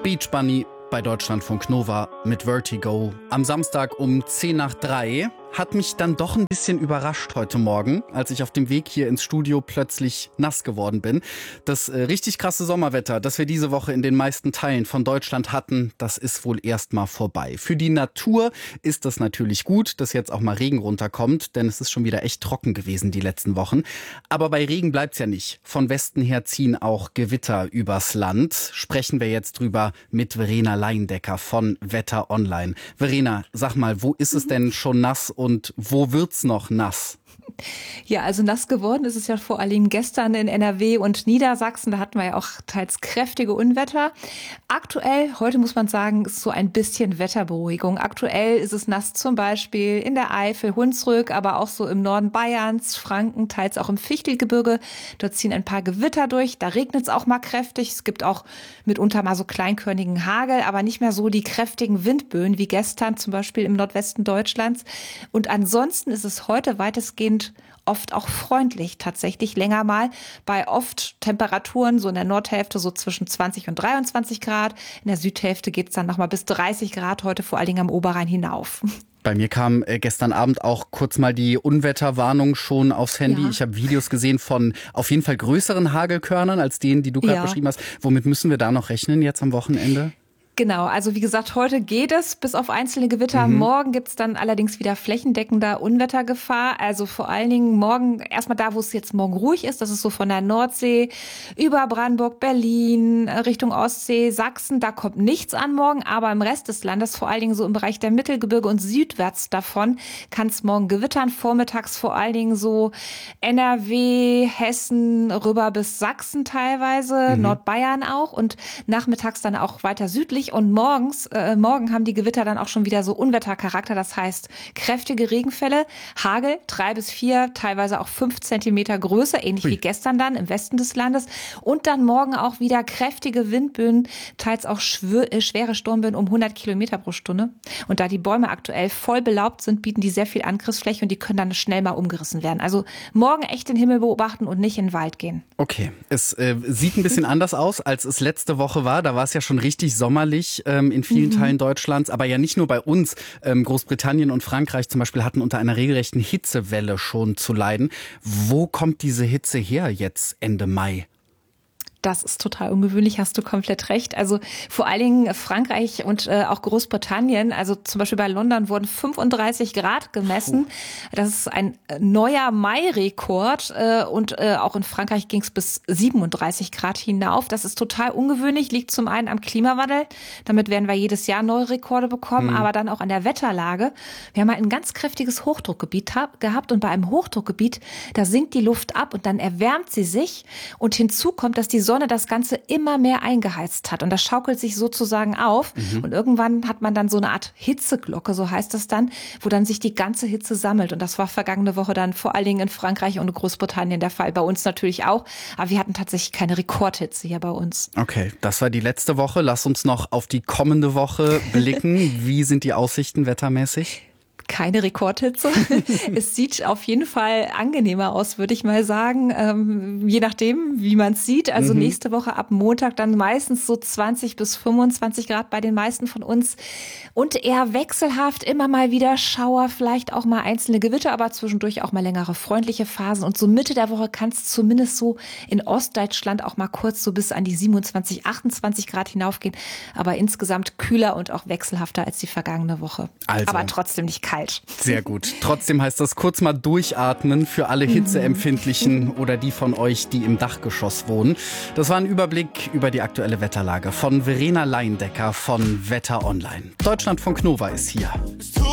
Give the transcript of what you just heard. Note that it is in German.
Beach Bunny bei Deutschlandfunk Nova mit Vertigo. Am Samstag um 2:10 hat mich dann doch ein bisschen überrascht heute Morgen, als ich auf dem Weg hier ins Studio plötzlich nass geworden bin. Das richtig krasse Sommerwetter, das wir diese Woche in den meisten Teilen von Deutschland hatten, das ist wohl erstmal vorbei. Für die Natur ist das natürlich gut, dass jetzt auch mal Regen runterkommt, denn es ist schon wieder echt trocken gewesen die letzten Wochen. Aber bei Regen bleibt's ja nicht. Von Westen her ziehen auch Gewitter übers Land. Sprechen wir jetzt drüber mit Verena Leindecker von Wetter Online. Verena, sag mal, wo ist es denn schon nass und wo wird's noch nass? Ja, also nass geworden ist es ja vor allem gestern in NRW und Niedersachsen. Da hatten wir ja auch teils kräftige Unwetter. Aktuell, heute muss man sagen, ist so ein bisschen Wetterberuhigung. Aktuell ist es nass zum Beispiel in der Eifel, Hunsrück, aber auch so im Norden Bayerns, Franken, teils auch im Fichtelgebirge. Dort ziehen ein paar Gewitter durch. Da regnet es auch mal kräftig. Es gibt auch mitunter mal so kleinkörnigen Hagel, aber nicht mehr so die kräftigen Windböen wie gestern zum Beispiel im Nordwesten Deutschlands. Und ansonsten ist es heute weitestgehend oft auch freundlich, tatsächlich länger mal bei oft Temperaturen so in der Nordhälfte so zwischen 20 und 23 Grad. In der Südhälfte geht es dann nochmal bis 30 Grad, heute vor allen Dingen am Oberrhein hinauf. Bei mir kam gestern Abend auch kurz mal die Unwetterwarnung schon aufs Handy. Ja. Ich habe Videos gesehen von auf jeden Fall größeren Hagelkörnern als denen, die du gerade beschrieben hast. Womit müssen wir da noch rechnen jetzt am Wochenende? Genau, also wie gesagt, heute geht es bis auf einzelne Gewitter. Morgen gibt's dann allerdings wieder flächendeckender Unwettergefahr. Also vor allen Dingen morgen, erstmal da, wo es jetzt morgen ruhig ist, das ist so von der Nordsee über Brandenburg, Berlin, Richtung Ostsee, Sachsen, da kommt nichts an morgen. Aber im Rest des Landes, vor allen Dingen so im Bereich der Mittelgebirge und südwärts davon, kann es morgen gewittern. Vormittags vor allen Dingen so NRW, Hessen, rüber bis Sachsen teilweise, Nordbayern auch und nachmittags dann auch weiter südlich. Und morgen haben die Gewitter dann auch schon wieder so Unwettercharakter. Das heißt, kräftige Regenfälle, Hagel, 3 bis 4, teilweise auch 5 Zentimeter Größe, ähnlich wie gestern dann im Westen des Landes. Und dann morgen auch wieder kräftige Windböen, teils auch schwere Sturmböen um 100 Kilometer pro Stunde. Und da die Bäume aktuell voll belaubt sind, bieten die sehr viel Angriffsfläche und die können dann schnell mal umgerissen werden. Also morgen echt den Himmel beobachten und nicht in den Wald gehen. Okay, es sieht ein bisschen anders aus, als es letzte Woche war. Da war es ja schon richtig sommerlich in vielen Teilen Deutschlands, aber ja nicht nur bei uns. Großbritannien und Frankreich zum Beispiel hatten unter einer regelrechten Hitzewelle schon zu leiden. Wo kommt diese Hitze her jetzt Ende Mai? Das ist total ungewöhnlich, hast du komplett recht. Also vor allen Dingen Frankreich und auch Großbritannien, also zum Beispiel bei London wurden 35 Grad gemessen. Das ist ein neuer Mai-Rekord und auch in Frankreich ging es bis 37 Grad hinauf. Das ist total ungewöhnlich, liegt zum einen am Klimawandel. Damit werden wir jedes Jahr neue Rekorde bekommen, aber dann auch an der Wetterlage. Wir haben ein ganz kräftiges Hochdruckgebiet gehabt und bei einem Hochdruckgebiet, da sinkt die Luft ab und dann erwärmt sie sich und hinzu kommt, dass die Sonne das Ganze immer mehr eingeheizt hat und das schaukelt sich sozusagen auf und irgendwann hat man dann so eine Art Hitzeglocke, so heißt das dann, wo dann sich die ganze Hitze sammelt und das war vergangene Woche dann vor allen Dingen in Frankreich und Großbritannien der Fall, bei uns natürlich auch, aber wir hatten tatsächlich keine Rekordhitze hier bei uns. Okay, das war die letzte Woche, lass uns noch auf die kommende Woche blicken. Wie sind die Aussichten wettermäßig? Keine Rekordhitze. Es sieht auf jeden Fall angenehmer aus, würde ich mal sagen. Je nachdem, wie man es sieht. Also nächste Woche ab Montag dann meistens so 20 bis 25 Grad bei den meisten von uns. Und eher wechselhaft, immer mal wieder Schauer, vielleicht auch mal einzelne Gewitter, aber zwischendurch auch mal längere freundliche Phasen. Und so Mitte der Woche kann es zumindest so in Ostdeutschland auch mal kurz so bis an die 27, 28 Grad hinaufgehen. Aber insgesamt kühler und auch wechselhafter als die vergangene Woche. Also. Aber trotzdem nicht kalt. Sehr gut. Trotzdem heißt das kurz mal durchatmen für alle Hitzeempfindlichen oder die von euch, die im Dachgeschoss wohnen. Das war ein Überblick über die aktuelle Wetterlage von Verena Leindecker von Wetter Online. Deutschlandfunk Nova ist hier.